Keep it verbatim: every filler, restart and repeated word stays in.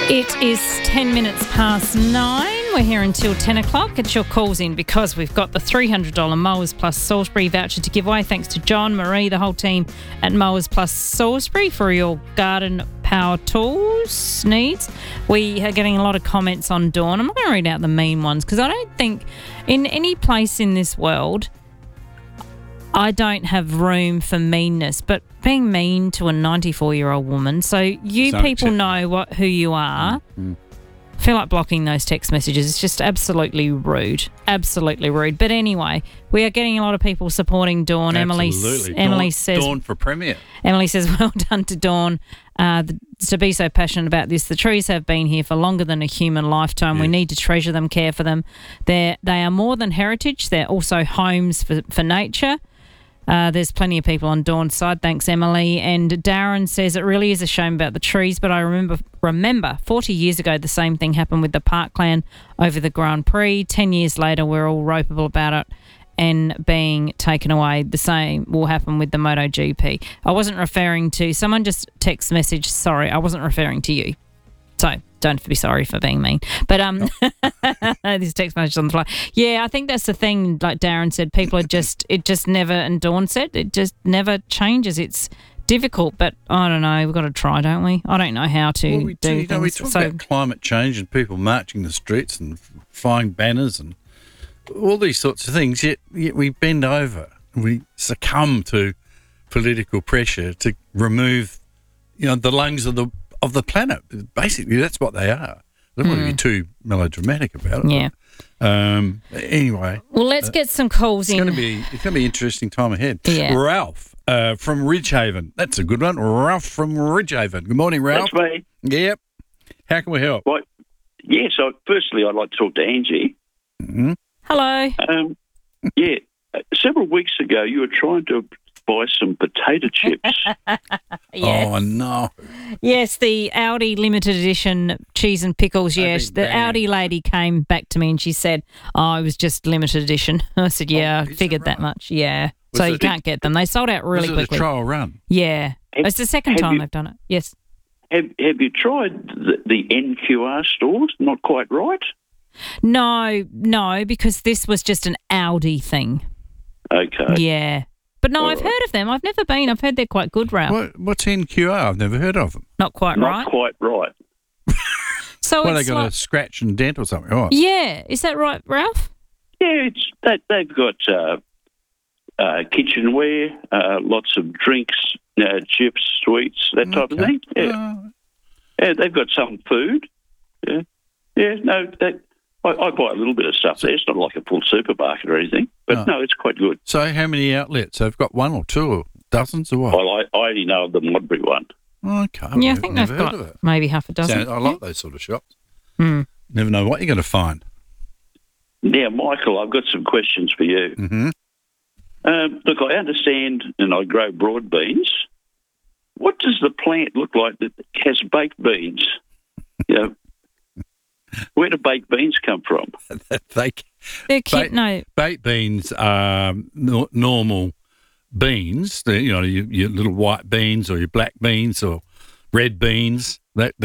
It is ten minutes past nine. We're here until ten o'clock. Get your calls in because we've got the three hundred dollars Mowers Plus Salisbury voucher to give away. Thanks to John, Marie, the whole team at Mowers Plus Salisbury for your garden power tools needs. We are getting a lot of comments on Dawn. I'm not going to read out the mean ones because I don't think in any place in this world I don't have room for meanness, but being mean to a ninety-four-year-old woman, so you So people acceptable. know what who you are. Mm-hmm. I feel like blocking those text messages. It's just absolutely rude. Absolutely rude. But anyway, we are getting a lot of people supporting Dawn. Emily, Absolutely. Emily Dawn, says, Dawn for Premier. Emily says, well done to Dawn uh, the, to be so passionate about this. The trees have been here for longer than a human lifetime. We Yes. need to treasure them, care for them. They're, they are more than heritage. They're also homes for, for nature. Uh, there's plenty of people on Dawn's side. Thanks, Emily. And Darren says, it really is a shame about the trees, but I remember remember forty years ago the same thing happened with the Parkland over the Grand Prix. Ten years later, we're all ropeable about it and being taken away. The same will happen with the MotoGP. I wasn't referring to... Someone just text message, sorry, I wasn't referring to you. So don't be sorry for being mean. But um, this text message on the fly. Yeah, I think that's the thing. Like Darren said, people are just it just never. And Dawn said it just never changes. It's difficult, but I don't know. We've got to try, don't we? I don't know how to Well, we, do do, you know, we things. talk So about climate change and people marching the streets and flying banners and all these sorts of things, yet, yet we bend over and we succumb to political pressure to remove, you know, the lungs of the of the planet. Basically, that's what they are. I don't want to be too melodramatic about it. yeah. But, um, anyway, Well, let's get some calls it's in. going to be it's going to be an interesting time ahead. Yeah. Ralph uh, from Ridgehaven. That's a good one. Ralph from Ridgehaven. Good morning, Ralph. That's me. Yep. How can we help? Right. Yeah, so firstly, I'd like to talk to Angie. Mm-hmm. Hello. Um, yeah, uh, several weeks ago, you were trying to buy some potato chips. Yes. Oh, no. Yes, the Audi limited edition cheese and pickles. They've Yes, been the banned. Audi lady came back to me and she said, "Oh, it was just limited edition." I said, "Yeah, Oh, I is figured it that right? much." Yeah, Was so it- you can't get them. They sold out really Was it quickly. a trial run? Yeah, Have- it's the second have time you- they've done it. Yes. have, have you tried the, the N Q R stores? Not quite right? No, no, because this was just an Audi thing. Okay. Yeah. But no, All I've right. heard of them. I've never been. I've heard they're quite good, Ralph. What, what's N Q R? I've never heard of them. Not quite Not right. quite right. So Well, they it's got like, a scratch and dent or something. Oh, yeah, is that right, Ralph? Yeah, it's that they've got uh, uh, kitchenware, uh, lots of drinks, uh, chips, sweets, that type of okay. thing. Yeah. Oh, Yeah, they've got some food. Yeah, yeah. No, they, I, I buy a little bit of stuff there. It's not like a full supermarket or anything, but No. no, it's quite good. so how many outlets? They've got one or two or dozens or what? Well, I, I only know of the Modbury one. Okay. Yeah, I I've think never they've heard got of it. maybe half a dozen. So I like those sort of shops. Hmm. Never know what you're going to find. Now, Michael, I've got some questions for you. Mm-hmm. Um, look, I understand, and I grow broad beans. What does the plant look like that has baked beans? You know, where do baked beans come from? they They're cute. Ba- No, baked beans are no, normal beans. They're, you know, your, your little white beans or your black beans or red beans. That